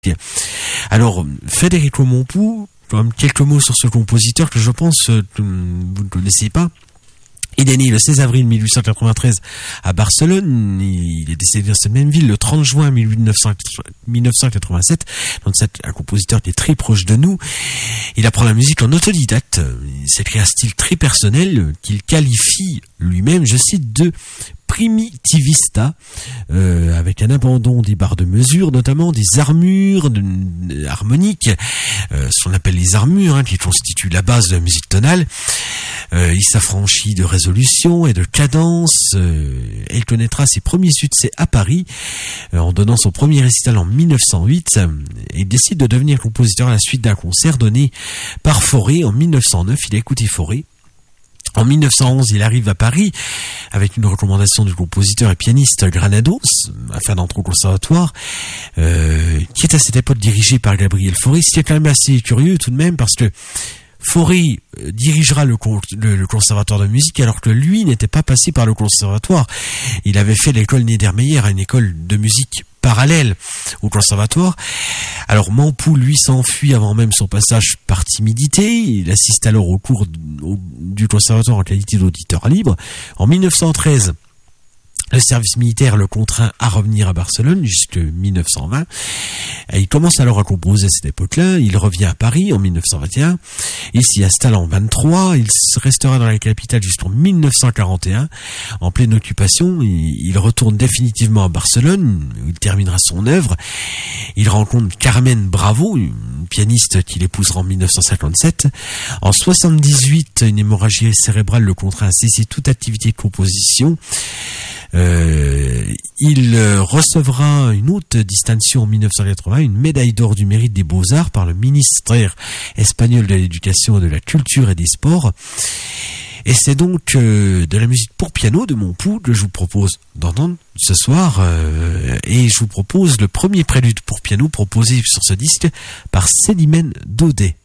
Alors, Federico Mompou, quelques mots sur ce compositeur que je pense vous ne connaissez pas. Il est né le 16 avril 1893 à Barcelone. Il est décédé dans cette même ville le 30 juin 1987. Donc c'est un compositeur qui est très proche de nous. Il apprend la musique en autodidacte. C'est un style très personnel qu'il qualifie lui-même, je cite, de primitivista, avec un abandon des barres de mesure, notamment des armures harmoniques, ce qu'on appelle les armures, qui constituent la base de la musique tonale. Il s'affranchit de résolution et de cadence. Il connaîtra ses premiers succès à Paris en donnant son premier récital en 1908. Et il décide de devenir compositeur à la suite d'un concert donné par Fauré en 1909. Il a écouté Fauré. En 1911, il arrive à Paris avec une recommandation du compositeur et pianiste Granados afin d'entrer au conservatoire, qui est à cette époque dirigé par Gabriel Fauré. Ce qui est quand même assez curieux tout de même parce que Fauré dirigera le conservatoire de musique alors que lui n'était pas passé par le conservatoire. Il avait fait l'école Niedermeyer, une école de musique parallèle au conservatoire. Alors Mompou, lui, s'enfuit avant même son passage par timidité. Il assiste alors au cours du conservatoire en qualité d'auditeur libre. En 1913, le service militaire le contraint à revenir à Barcelone jusqu'en 1920. Il commence alors à composer à cette époque-là. Il revient à Paris en 1921. Il s'y installe en 23. Il restera dans la capitale jusqu'en 1941. En pleine occupation, il retourne définitivement à Barcelone où il terminera son œuvre. Il rencontre Carmen Bravo, une pianiste qu'il épousera en 1957. En 78, une hémorragie cérébrale le contraint à cesser toute activité de composition. Il recevra une haute distinction en 1980, une médaille d'or du mérite des Beaux-Arts par le ministère espagnol de l'Éducation, de la Culture et des Sports. Et c'est donc de la musique pour piano de Mompou que je vous propose d'entendre ce soir. Et je vous propose le premier prélude pour piano proposé sur ce disque par Célimène Daudet.